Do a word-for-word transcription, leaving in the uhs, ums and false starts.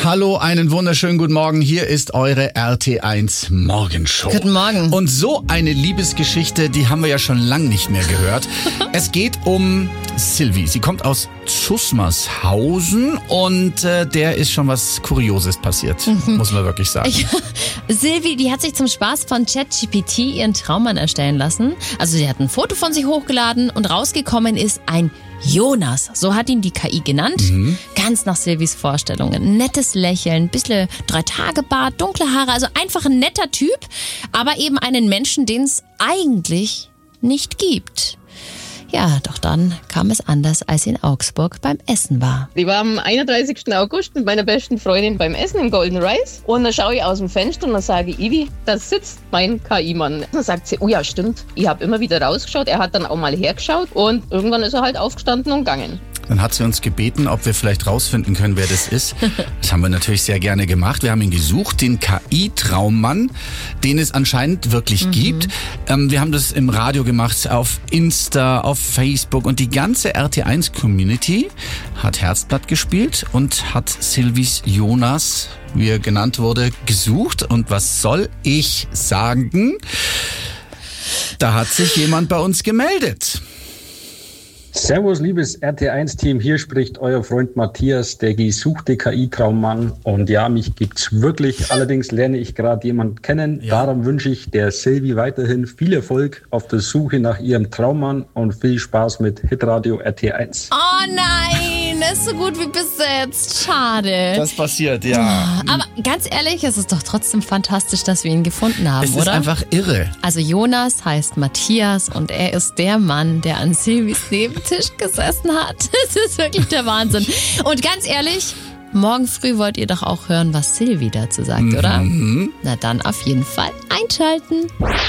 Hallo, einen wunderschönen guten Morgen. Hier ist eure R T eins Morgenshow. Guten Morgen. Und so eine Liebesgeschichte, die haben wir ja schon lange nicht mehr gehört. Es geht um Silvi. Sie kommt aus Zusmarshausen und äh, der ist schon was Kurioses passiert, mhm. muss man wirklich sagen. Ja, Silvi, die hat sich zum Spaß von ChatGPT ihren Traummann erstellen lassen. Also sie hat ein Foto von sich hochgeladen und rausgekommen ist ein Jonas, so hat ihn die K I genannt. Mhm. Ganz nach Silvis Vorstellungen. Nettes Lächeln, bisschen Drei-Tage-Bart, dunkle Haare, also einfach ein netter Typ, aber eben einen Menschen, den es eigentlich nicht gibt. Ja, doch dann kam es anders, als sie in Augsburg beim Essen war. Ich war am einunddreißigsten August mit meiner besten Freundin beim Essen im Golden Rice und dann schaue ich aus dem Fenster und dann sage ich, Ivi, da sitzt mein K I-Mann. Dann sagt sie, oh ja, stimmt. Ich habe immer wieder rausgeschaut, er hat dann auch mal hergeschaut und irgendwann ist er halt aufgestanden und gegangen. Dann hat sie uns gebeten, ob wir vielleicht rausfinden können, wer das ist. Das haben wir natürlich sehr gerne gemacht. Wir haben ihn gesucht, den K I-Traummann, den es anscheinend wirklich mhm. gibt. Ähm, wir haben das im Radio gemacht, auf Insta, auf Facebook und die ganze R T eins Community hat Herzblatt gespielt und hat Silvis Jonas, wie er genannt wurde, gesucht. Und was soll ich sagen? Da hat sich jemand bei uns gemeldet. Servus, liebes R T eins Team, hier spricht euer Freund Matthias, der gesuchte K I-Traummann. Und ja, mich gibt's wirklich, allerdings lerne ich gerade jemanden kennen. Ja. Darum wünsche ich der Silvi weiterhin viel Erfolg auf der Suche nach ihrem Traummann und viel Spaß mit Hitradio R T eins. Oh nein, ist so gut wie besetzt, schade. Das passiert, ja. Aber ganz ehrlich, es ist doch trotzdem fantastisch, dass wir ihn gefunden haben, es oder? Es ist einfach irre. Also Jonas heißt Matthias und er ist der Mann, der an Silvis Nebentisch gesessen hat. Das ist wirklich der Wahnsinn. Und ganz ehrlich, morgen früh wollt ihr doch auch hören, was Silvi dazu sagt, oder? Mhm. Na dann auf jeden Fall einschalten.